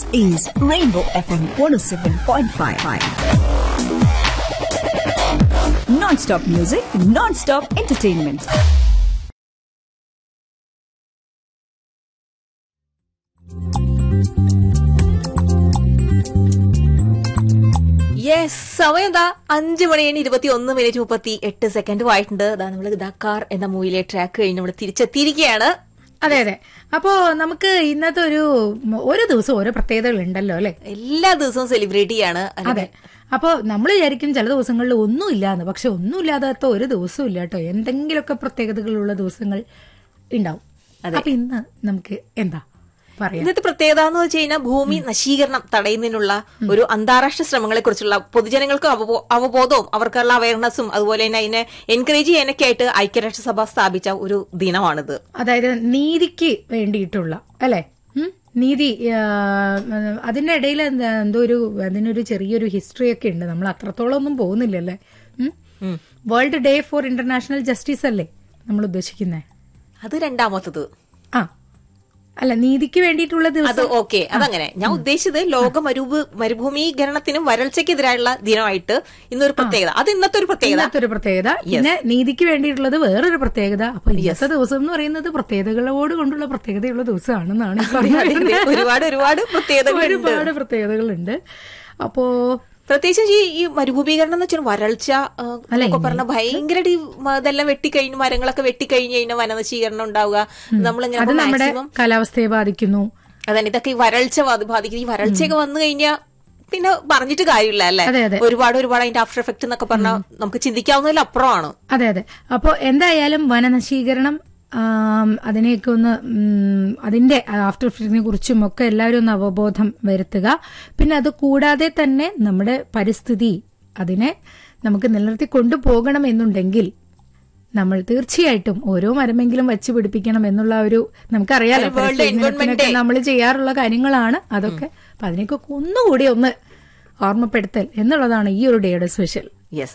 is Rainbow FM 107.5. Non-stop music, non-stop entertainment. Yes, സമയം എന്താ 5:21:38 ആയിട്ടുണ്ട്. നമ്മൾ ദക്കാർ എന്ന മൂവിയിലെ ട്രാക്ക് കഴിഞ്ഞ് നമ്മൾ തിരിച്ചെത്തിയിരിക്കുകയാണ്. അതെ അതെ. അപ്പോ നമുക്ക് ഇന്നത്തെ ഒരു ദിവസം ഓരോ പ്രത്യേകതകൾ ഉണ്ടല്ലോ അല്ലെ? എല്ലാ ദിവസവും സെലിബ്രേറ്റ് ചെയ്യാണ്. അതെ. അപ്പൊ നമ്മൾ വിചാരിക്കും ചില ദിവസങ്ങളിൽ ഒന്നും ഇല്ലാന്ന്, പക്ഷെ ഒന്നും ഇല്ലാതാത്ത ഒരു ദിവസവും ഇല്ല കേട്ടോ. എന്തെങ്കിലുമൊക്കെ പ്രത്യേകതകളുള്ള ദിവസങ്ങൾ ഉണ്ടാവും. അപ്പൊ ഇന്ന് നമുക്ക് എന്താ പറയാം? ഇന്നത്തെ പ്രത്യേകത എന്ന് വെച്ച് കഴിഞ്ഞാൽ ഭൂമി നശീകരണം തടയുന്നതിനുള്ള ഒരു അന്താരാഷ്ട്ര ശ്രമങ്ങളെ കുറിച്ചുള്ള പൊതുജനങ്ങൾക്ക് അവബോധവും അവർക്കുള്ള അവയർനെസ്സും അതുപോലെ തന്നെ അതിനെ എൻകറേജ് ചെയ്യാനൊക്കെ ആയിട്ട് ഐക്യരാഷ്ട്രസഭ സ്ഥാപിച്ച ഒരു ദിനമാണിത്. അതായത് നീതിക്ക് വേണ്ടിയിട്ടുള്ള അല്ലെ? നീതി. അതിന്റെ ഇടയിൽ അതിനൊരു ചെറിയൊരു ഹിസ്റ്ററി ഒക്കെ ഉണ്ട്. നമ്മൾ അത്രത്തോളം ഒന്നും പോകുന്നില്ലല്ലേ. World day for international justice അല്ലേ നമ്മൾ ഉദ്ദേശിക്കുന്നേ? അത് രണ്ടാമത്തത്. അല്ല, നീതിക്ക് വേണ്ടിയിട്ടുള്ള ദിവസം. ഓക്കെ, അതങ്ങനെ. ഞാൻ ഉദ്ദേശിച്ചത് ലോക മരുഭൂമീകരണത്തിനും വരൾച്ചയ്ക്കെതിരായുള്ള ദിനമായിട്ട് ഇന്നൊരു പ്രത്യേകത. അത് ഇന്നത്തെ ഒരു പ്രത്യേകത. പിന്നെ നീതിക്ക് വേണ്ടിയിട്ടുള്ളത് വേറൊരു പ്രത്യേകത. അപ്പൊ ഇന്നത്തെ ദിവസം എന്ന് പറയുന്നത് പ്രത്യേകതകളോട് കൊണ്ടുള്ള പ്രത്യേകതയുള്ള ദിവസമാണെന്നാണ് ഒരുപാട് പ്രത്യേകതകളുണ്ട്. അപ്പോ പ്രത്യേകിച്ച് ഈ മരുഭൂമീകരണം എന്ന് വെച്ചാൽ വരൾച്ച എന്നൊക്കെ പറഞ്ഞ ഭയങ്കര ഇതെല്ലാം വെട്ടിക്കഴിഞ്ഞു, മരങ്ങളൊക്കെ വെട്ടിക്കഴിഞ്ഞു കഴിഞ്ഞാൽ വനനശീകരണം ഉണ്ടാവുക. നമ്മളിങ്ങനെ മാക്സിമം കാലാവസ്ഥയെ ബാധിക്കുന്നു. അതന്നെ, ഇതൊക്കെ ഈ വരൾച്ച ബാധിക്കുന്നു. ഈ വരൾച്ചയൊക്കെ വന്നു കഴിഞ്ഞാൽ പിന്നെ പറഞ്ഞിട്ട് കാര്യമില്ല അല്ലെ? ഒരുപാട് അതിന്റെ ആഫ്റ്റർ എഫക്ട് എന്നൊക്കെ പറഞ്ഞാൽ നമുക്ക് ചിന്തിക്കാവുന്നതിൽ അപ്പുറമാണ്. അതെ അതെ. അപ്പൊ എന്തായാലും വനനശീകരണം അതിനെയൊക്കെ അതിന്റെ ആഫ്റ്റർ എഫക്റ്റിനെ കുറിച്ചും ഒക്കെ എല്ലാവരും ഒന്ന് അവബോധം വരുത്തുക. പിന്നെ അത് കൂടാതെ തന്നെ നമ്മുടെ പരിസ്ഥിതി അതിനെ നമുക്ക് നിലനിർത്തി കൊണ്ടുപോകണം എന്നുണ്ടെങ്കിൽ നമ്മൾ തീർച്ചയായിട്ടും ഓരോ മരമെങ്കിലും വച്ച് പിടിപ്പിക്കണം എന്നുള്ള നമുക്കറിയാലോ നമ്മൾ ചെയ്യാറുള്ള കാര്യങ്ങളാണ് അതൊക്കെ. അപ്പൊ അതിനെയൊക്കെ ഒന്നുകൂടി ഒന്ന് ഓർമ്മപ്പെടുത്തൽ എന്നുള്ളതാണ് ഈ ഒരു ഡേയുടെ സ്പെഷ്യൽ. യെസ്.